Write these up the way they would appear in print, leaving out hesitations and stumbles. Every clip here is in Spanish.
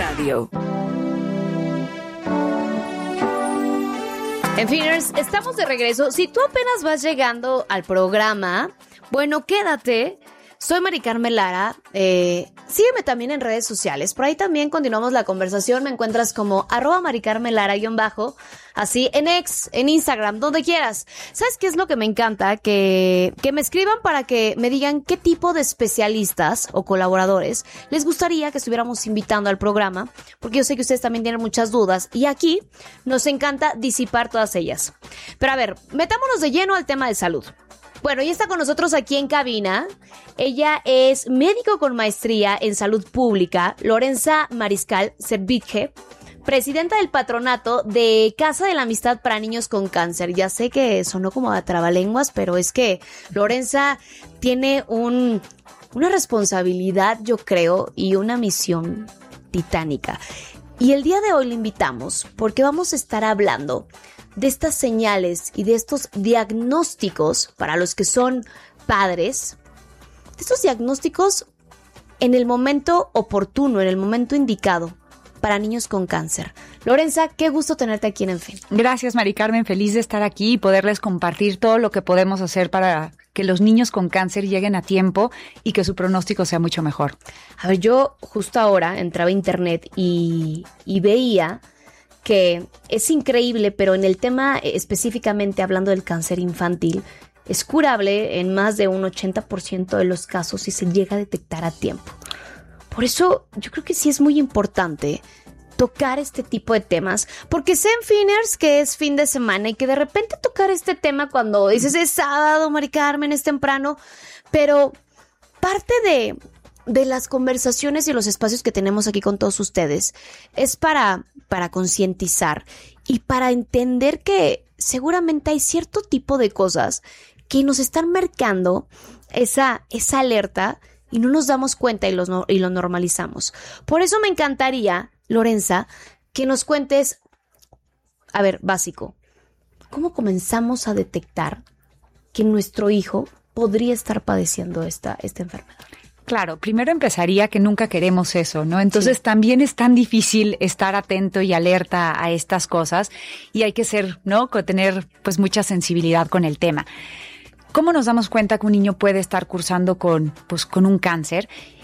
Radio. En Finners, estamos de regreso. Si tú apenas vas llegando al programa, bueno, quédate. Soy Mari Carmen Lara. Sígueme también en redes sociales. Por ahí también continuamos la conversación. Me encuentras como @maricarmenlara_. Así en X, en Instagram, donde quieras. ¿Sabes qué es lo que me encanta? Que me escriban para que me digan qué tipo de especialistas o colaboradores les gustaría que estuviéramos invitando al programa. Porque yo sé que ustedes también tienen muchas dudas. Y aquí nos encanta disipar todas ellas. Pero a ver, metámonos de lleno al tema de salud. Bueno, y está con nosotros aquí en cabina. Ella es médico con maestría en salud pública, Lorenza Mariscal Servitje, presidenta del patronato de Casa de la Amistad para Niños con Cáncer. Ya sé que sonó como a trabalenguas, pero es que Lorenza tiene una responsabilidad, yo creo, y una misión titánica. Y el día de hoy le invitamos porque vamos a estar hablando de estas señales y de estos diagnósticos para los que son padres, de estos diagnósticos en el momento oportuno, en el momento indicado para niños con cáncer. Lorenza, qué gusto tenerte aquí en Fin. Gracias, Mari Carmen, feliz de estar aquí y poderles compartir todo lo que podemos hacer para que los niños con cáncer lleguen a tiempo y que su pronóstico sea mucho mejor. A ver, yo justo ahora entraba a internet y veía que es increíble, pero en el tema específicamente hablando del cáncer infantil, es curable en más de un 80% de los casos si se llega a detectar a tiempo. Por eso yo creo que sí es muy importante tocar este tipo de temas, porque sé en Finners que es fin de semana y que de repente tocar este tema cuando dices es sábado, Mari Carmen, es temprano, pero parte de las conversaciones y los espacios que tenemos aquí con todos ustedes es para concientizar y para entender que seguramente hay cierto tipo de cosas que nos están marcando esa alerta y no nos damos cuenta y lo normalizamos. Por eso me encantaría, Lorenza, que nos cuentes, a ver, básico, ¿cómo comenzamos a detectar que nuestro hijo podría estar padeciendo esta enfermedad? Claro, primero empezaría que nunca queremos eso, ¿no? Entonces también es tan difícil estar atento y alerta a estas cosas y hay que ser, ¿no? Tener pues mucha sensibilidad con el tema. ¿Cómo nos damos cuenta que un niño puede estar cursando con un cáncer?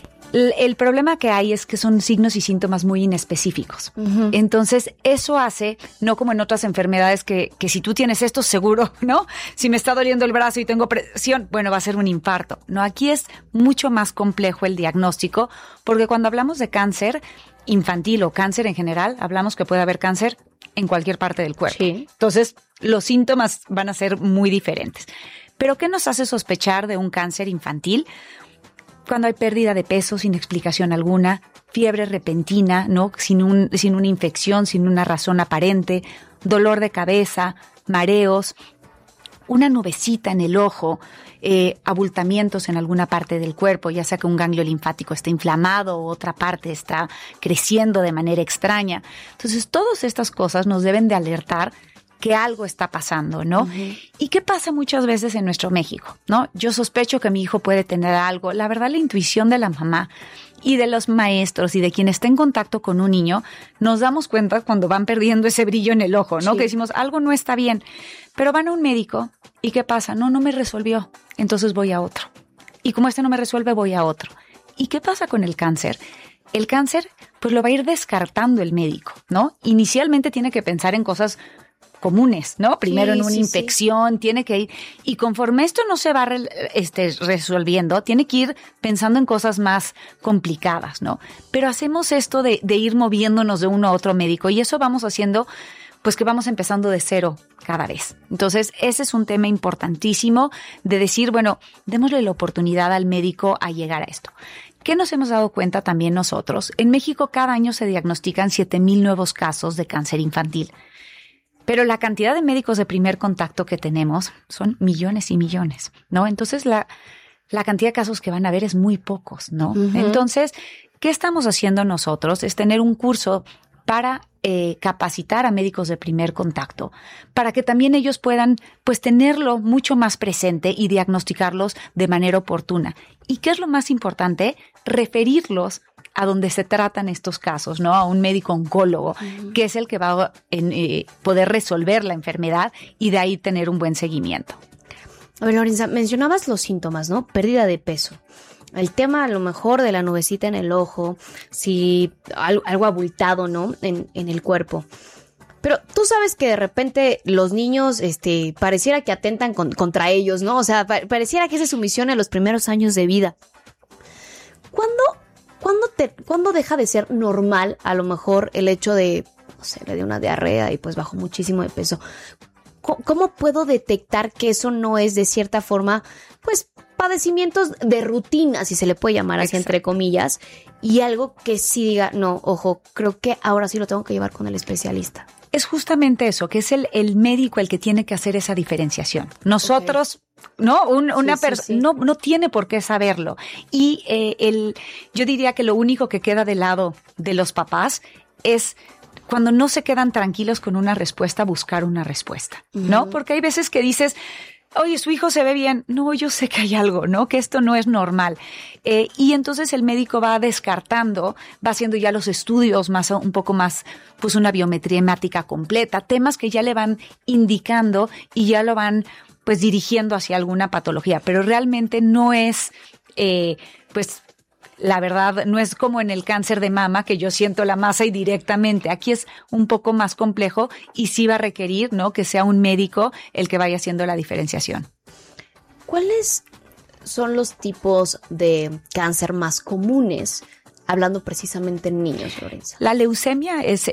El problema que hay es que son signos y síntomas muy inespecíficos. Uh-huh. Entonces, eso hace, no como en otras enfermedades que si tú tienes esto, seguro, ¿no? Si me está doliendo el brazo y tengo presión, bueno, va a ser un infarto. No, aquí es mucho más complejo el diagnóstico, porque cuando hablamos de cáncer infantil o cáncer en general, hablamos que puede haber cáncer en cualquier parte del cuerpo. Sí. Entonces, los síntomas van a ser muy diferentes. ¿Pero qué nos hace sospechar de un cáncer infantil? Cuando hay pérdida de peso sin explicación alguna, fiebre repentina, ¿no? Sin una infección, sin una razón aparente, dolor de cabeza, mareos, una nubecita en el ojo, abultamientos en alguna parte del cuerpo, ya sea que un ganglio linfático está inflamado o otra parte está creciendo de manera extraña. Entonces, todas estas cosas nos deben de alertar que algo está pasando, ¿no? Uh-huh. ¿Y qué pasa muchas veces en nuestro México, no? Yo sospecho que mi hijo puede tener algo. La verdad, la intuición de la mamá y de los maestros y de quien está en contacto con un niño, nos damos cuenta cuando van perdiendo ese brillo en el ojo, ¿no? Sí. Que decimos, algo no está bien. Pero van a un médico y ¿qué pasa? No me resolvió. Entonces voy a otro. Y como este no me resuelve, voy a otro. ¿Y qué pasa con el cáncer? El cáncer, pues lo va a ir descartando el médico, ¿no? Inicialmente tiene que pensar en cosas comunes, ¿no? Primero en una infección, tiene que ir, y conforme esto no se va resolviendo, tiene que ir pensando en cosas más complicadas, ¿no? Pero hacemos esto de ir moviéndonos de uno a otro médico y eso vamos haciendo, pues que vamos empezando de cero cada vez. Entonces, ese es un tema importantísimo de decir, bueno, démosle la oportunidad al médico a llegar a esto. ¿Qué nos hemos dado cuenta también nosotros? En México cada año se diagnostican 7,000 nuevos casos de cáncer infantil. Pero la cantidad de médicos de primer contacto que tenemos son millones y millones, ¿no? Entonces, la cantidad de casos que van a haber es muy pocos, ¿no? Uh-huh. Entonces, ¿qué estamos haciendo nosotros? Es tener un curso para capacitar a médicos de primer contacto, para que también ellos puedan pues tenerlo mucho más presente y diagnosticarlos de manera oportuna. ¿Y qué es lo más importante? Referirlos a donde se tratan estos casos, ¿no? A un médico oncólogo, que es el que va a poder resolver la enfermedad y de ahí tener un buen seguimiento. A ver, Lorenza, mencionabas los síntomas, ¿no? Pérdida de peso. El tema a lo mejor de la nubecita en el ojo, si algo abultado, ¿no? En el cuerpo. Pero tú sabes que de repente los niños, pareciera que atentan contra ellos, ¿no? O sea, pareciera que esa es su misión en los primeros años de vida. ¿Cuándo deja de ser normal a lo mejor el hecho de, no sé, le dio una diarrea y pues bajó muchísimo de peso? ¿Cómo puedo detectar que eso no es de cierta forma, pues, padecimientos de rutina, si se le puede llamar así, entre comillas, y algo que sí diga, no, ojo, creo que ahora sí lo tengo que llevar con el especialista? Es justamente eso, que es el médico el que tiene que hacer esa diferenciación. Nosotros, ¿no? Una persona no tiene por qué saberlo. Y yo diría que lo único que queda del lado de los papás es cuando no se quedan tranquilos con una respuesta, buscar una respuesta, ¿no? Porque hay veces que dices, oye, su hijo se ve bien. No, yo sé que hay algo, ¿no? Que esto no es normal. Y entonces el médico va descartando, va haciendo ya los estudios un poco más, pues una biometría hemática completa, temas que ya le van indicando y ya lo van, pues dirigiendo hacia alguna patología. Pero realmente no es, pues, la verdad, no es como en el cáncer de mama, que yo siento la masa y directamente. Aquí es un poco más complejo y sí va a requerir, ¿no?, que sea un médico el que vaya haciendo la diferenciación. ¿Cuáles son los tipos de cáncer más comunes, hablando precisamente en niños, Lorenza? La leucemia es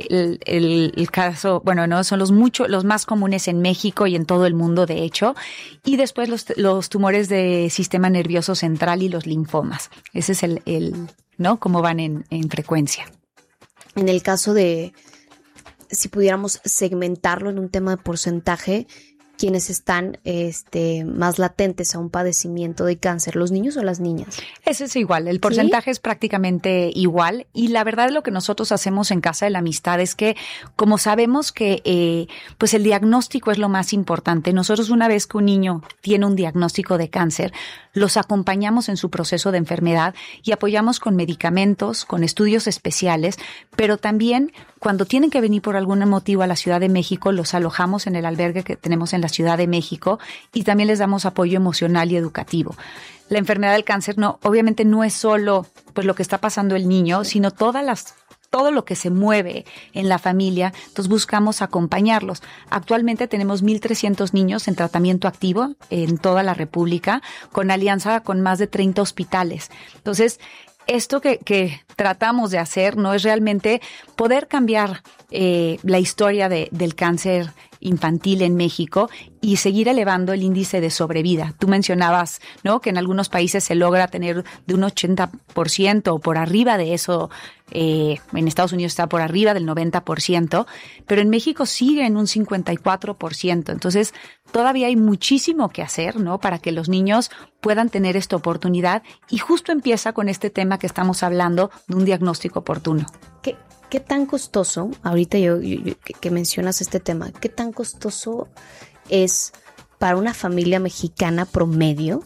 el caso, bueno, no son los más comunes en México y en todo el mundo, de hecho, y después los tumores de sistema nervioso central y los linfomas. Ese es ¿no?, cómo van en frecuencia. En el caso de, si pudiéramos segmentarlo en un tema de porcentaje, ¿quiénes están más latentes a un padecimiento de cáncer, los niños o las niñas? Eso es igual, el porcentaje es prácticamente igual, y la verdad lo que nosotros hacemos en Casa de la Amistad es que, como sabemos que pues el diagnóstico es lo más importante, nosotros una vez que un niño tiene un diagnóstico de cáncer, los acompañamos en su proceso de enfermedad y apoyamos con medicamentos, con estudios especiales, pero también cuando tienen que venir por algún motivo a la Ciudad de México, los alojamos en el albergue que tenemos en la Ciudad de México y también les damos apoyo emocional y educativo. La enfermedad del cáncer obviamente no es solo pues lo que está pasando el niño, sino todo lo que se mueve en la familia, entonces buscamos acompañarlos. Actualmente tenemos 1,300 niños en tratamiento activo en toda la República, con alianza con más de 30 hospitales. Entonces, esto que tratamos de hacer no es realmente poder cambiar la historia del cáncer infantil en México y seguir elevando el índice de sobrevida. Tú mencionabas, ¿no?, que en algunos países se logra tener de un 80% o por arriba de eso. En Estados Unidos está por arriba del 90%, pero en México sigue en un 54%. Entonces, todavía hay muchísimo que hacer, ¿no?, para que los niños puedan tener esta oportunidad, y justo empieza con este tema que estamos hablando de un diagnóstico oportuno. ¿Qué tan costoso, ahorita yo que mencionas este tema, qué tan costoso es para una familia mexicana promedio,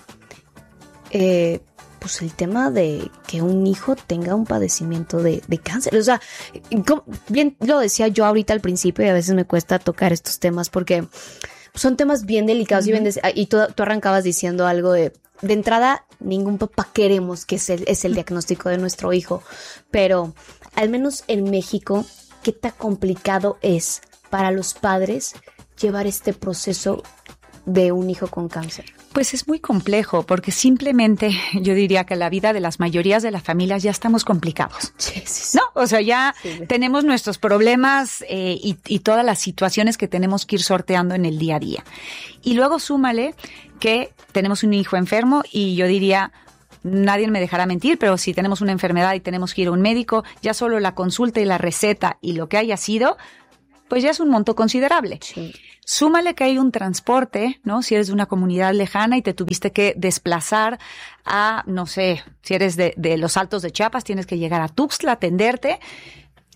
pues el tema de que un hijo tenga un padecimiento de cáncer? O sea, bien lo decía yo ahorita al principio, y a veces me cuesta tocar estos temas porque son temas bien delicados y tú arrancabas diciendo algo de entrada, ningún papá queremos que es el diagnóstico de nuestro hijo, pero al menos en México, ¿qué tan complicado es para los padres llevar este proceso de un hijo con cáncer? Pues es muy complejo, porque simplemente yo diría que la vida de las mayorías de las familias ya estamos complicados. Sí. ¿No? O sea, ya tenemos nuestros problemas y todas las situaciones que tenemos que ir sorteando en el día a día. Y luego súmale que tenemos un hijo enfermo y yo diría, nadie me dejará mentir, pero si tenemos una enfermedad y tenemos que ir a un médico, ya solo la consulta y la receta y lo que haya sido, pues ya es un monto considerable. Sí. Súmale que hay un transporte, ¿no? Si eres de una comunidad lejana y te tuviste que desplazar a, no sé, si eres de los Altos de Chiapas, tienes que llegar a Tuxtla, atenderte.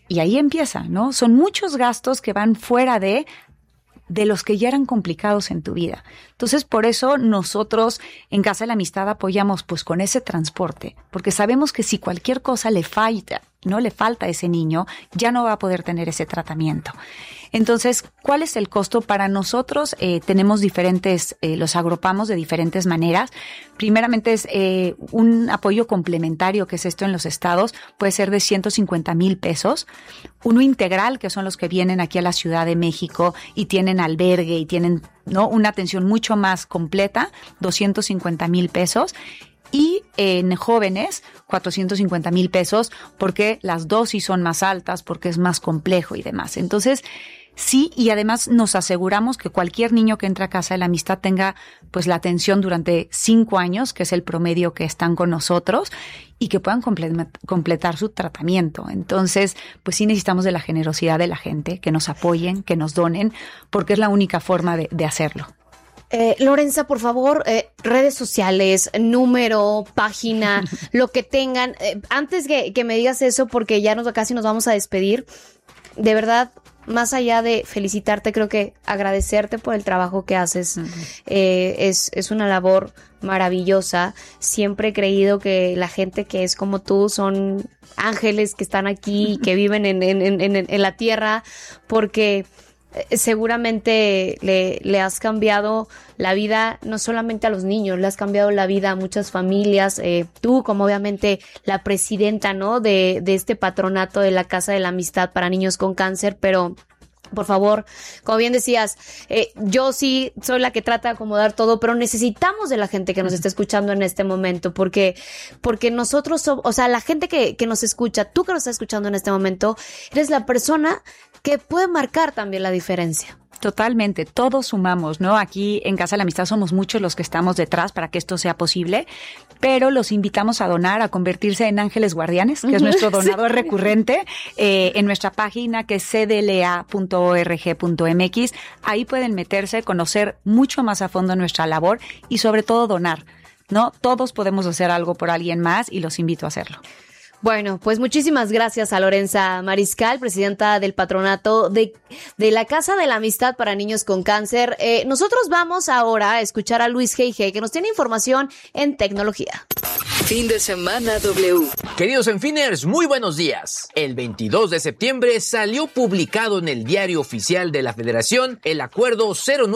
Y ahí empieza, ¿no? Son muchos gastos que van fuera de los que ya eran complicados en tu vida. Entonces, por eso nosotros en Casa de la Amistad apoyamos pues con ese transporte, porque sabemos que si cualquier cosa le falta a ese niño, ya no va a poder tener ese tratamiento. Entonces, ¿cuál es el costo? Para nosotros tenemos diferentes, los agrupamos de diferentes maneras. Primeramente es un apoyo complementario, que es esto en los estados, puede ser de 150,000 pesos. Uno integral, que son los que vienen aquí a la Ciudad de México y tienen albergue y tienen, ¿no?, una atención mucho más completa, 250,000 pesos. Y en jóvenes, 450,000 pesos, porque las dosis son más altas, porque es más complejo y demás. Entonces, sí, y además nos aseguramos que cualquier niño que entre a Casa de la Amistad tenga pues la atención durante 5 años, que es el promedio que están con nosotros, y que puedan completar su tratamiento. Entonces, pues sí necesitamos de la generosidad de la gente, que nos apoyen, que nos donen, porque es la única forma de hacerlo. Lorenza, por favor, redes sociales, número, página, lo que tengan. Antes que me digas eso, porque ya casi nos vamos a despedir, de verdad, más allá de felicitarte, creo que agradecerte por el trabajo que haces. Uh-huh. Es una labor maravillosa. Siempre he creído que la gente que es como tú son ángeles que están aquí, que viven en la tierra, porque seguramente le has cambiado la vida no solamente a los niños, le has cambiado la vida a muchas familias, tú como obviamente la presidenta, ¿no?, de este patronato de la Casa de la Amistad para Niños con Cáncer, pero por favor, como bien decías, yo sí soy la que trata de acomodar todo, pero necesitamos de la gente que nos está escuchando en este momento, porque nosotros somos, o sea, la gente que nos escucha, tú que nos estás escuchando en este momento, eres la persona que puede marcar también la diferencia. Totalmente, todos sumamos, ¿no? Aquí en Casa de la Amistad somos muchos los que estamos detrás para que esto sea posible, pero los invitamos a donar, a convertirse en ángeles guardianes, que es nuestro donador recurrente, en nuestra página que es cdla.org.mx. Ahí pueden meterse, conocer mucho más a fondo nuestra labor y sobre todo donar, ¿no? Todos podemos hacer algo por alguien más y los invito a hacerlo. Bueno, pues muchísimas gracias a Lorenza Mariscal, presidenta del patronato de la Casa de la Amistad para Niños con Cáncer. Nosotros vamos ahora a escuchar a Luis G.I.G., que nos tiene información en tecnología. Fin de semana W. Queridos Enfiners, muy buenos días. El 22 de septiembre salió publicado en el Diario Oficial de la Federación el Acuerdo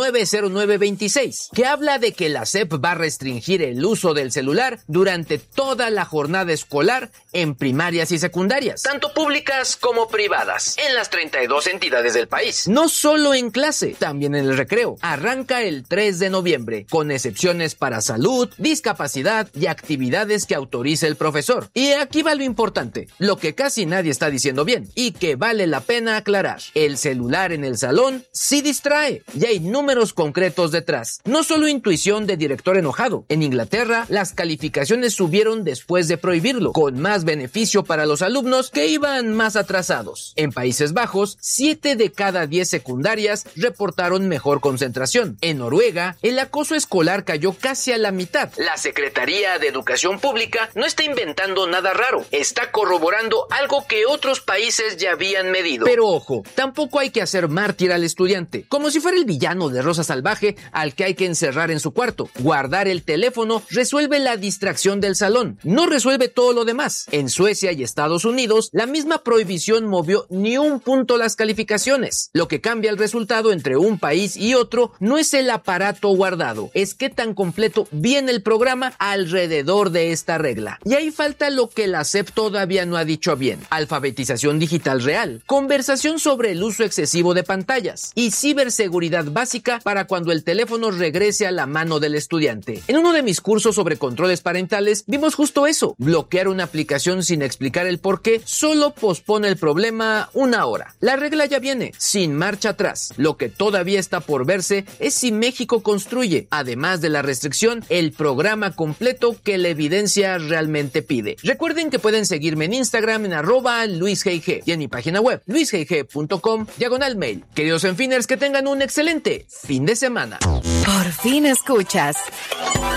090926, que habla de que la SEP va a restringir el uso del celular durante toda la jornada escolar en primarias y secundarias, tanto públicas como privadas, en las 32 entidades del país. No solo en clase, también en el recreo. Arranca el 3 de noviembre, con excepciones para salud, discapacidad y actividades que autorice el profesor. Y aquí va lo importante, lo que casi nadie está diciendo bien, y que vale la pena aclarar. El celular en el salón sí distrae, y hay números concretos detrás. No solo intuición de director enojado. En Inglaterra, las calificaciones subieron después de prohibirlo, con más beneficio para los alumnos que iban más atrasados. En Países Bajos, 7 de cada 10 secundarias reportaron mejor concentración. En Noruega, el acoso escolar cayó casi a la mitad. La Secretaría de Educación Pública no está inventando nada raro, está corroborando algo que otros países ya habían medido. Pero ojo, tampoco hay que hacer mártir al estudiante, como si fuera el villano de Rosa Salvaje al que hay que encerrar en su cuarto. Guardar el teléfono resuelve la distracción del salón, no resuelve todo lo demás. En Suecia y Estados Unidos, la misma prohibición movió ni un punto las calificaciones. Lo que cambia el resultado entre un país y otro no es el aparato guardado, es qué tan completo viene el programa alrededor de esta regla. Y ahí falta lo que la SEP todavía no ha dicho bien: alfabetización digital real, conversación sobre el uso excesivo de pantallas y ciberseguridad básica para cuando el teléfono regrese a la mano del estudiante. En uno de mis cursos sobre controles parentales vimos justo eso: bloquear una aplicación sin explicar el por qué solo pospone el problema una hora. La regla ya viene, sin marcha atrás. Lo que todavía está por verse es si México construye, además de la restricción, el programa completo que la evidencia realmente pide. Recuerden que pueden seguirme en Instagram en @LuisGig y en mi página web luisgig.com/mail. Queridos Enfiners, que tengan un excelente fin de semana. Por fin escuchas